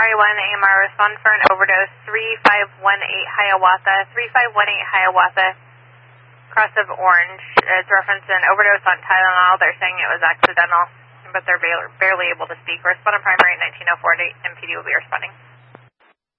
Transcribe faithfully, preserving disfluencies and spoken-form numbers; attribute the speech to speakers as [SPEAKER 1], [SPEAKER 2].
[SPEAKER 1] R A one A M R, respond for an overdose, three five one eight Hiawatha, three five one eight Hiawatha, cross of Orange. It's referencing an overdose on Tylenol. They're saying it was accidental, but they're barely able to speak. Respond to primary nineteen oh four, M P D will be responding.